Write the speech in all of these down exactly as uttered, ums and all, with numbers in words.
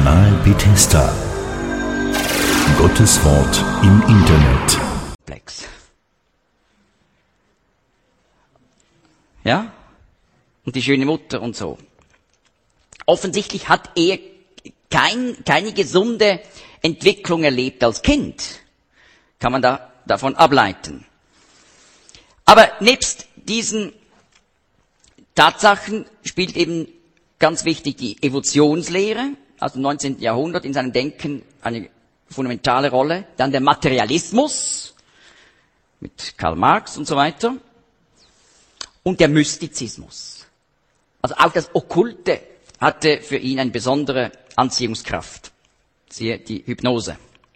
Kanal Bethesda. Gottes Wort im Internet. Ja? Und die schöne Mutter und so. Offensichtlich hat er kein, keine gesunde Entwicklung erlebt als Kind. Kann man da davon ableiten. Aber nebst diesen Tatsachen spielt eben ganz wichtig die Evolutionslehre, also im neunzehnten Jahrhundert in seinem Denken eine fundamentale Rolle. Dann der Materialismus mit Karl Marx und so weiter. Und der Mystizismus. Also auch das Okkulte hatte für ihn eine besondere Anziehungskraft. Siehe die Hypnose.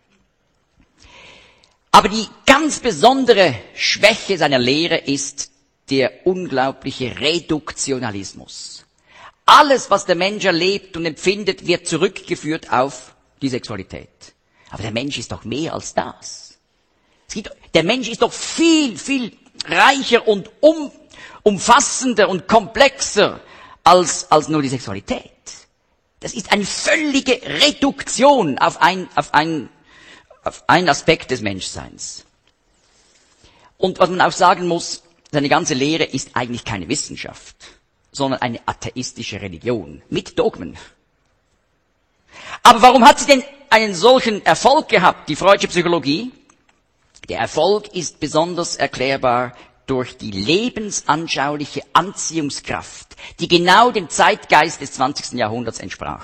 Aber die ganz besondere Schwäche seiner Lehre ist der unglaubliche Reduktionalismus. Alles, was der Mensch erlebt und empfindet, wird zurückgeführt auf die Sexualität. Aber der Mensch ist doch mehr als das. Es gibt, der Mensch ist doch viel, viel reicher und um, umfassender und komplexer als, als nur die Sexualität. Das ist eine völlige Reduktion auf ein, auf ein, auf einen Aspekt des Menschseins. Und was man auch sagen muss, seine ganze Lehre ist eigentlich keine Wissenschaft, sondern eine atheistische Religion mit Dogmen. Aber warum hat sie denn einen solchen Erfolg gehabt, die freudische Psychologie? Der Erfolg ist besonders erklärbar durch die lebensanschauliche Anziehungskraft, die genau dem Zeitgeist des zwanzigsten Jahrhunderts entsprach.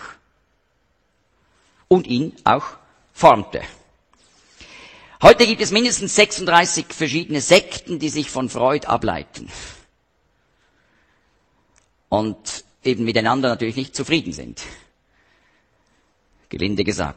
Und ihn auch formte. Heute gibt es mindestens sechsunddreißig verschiedene Sekten, die sich von Freud ableiten. Und eben miteinander natürlich nicht zufrieden sind. Gelinde gesagt.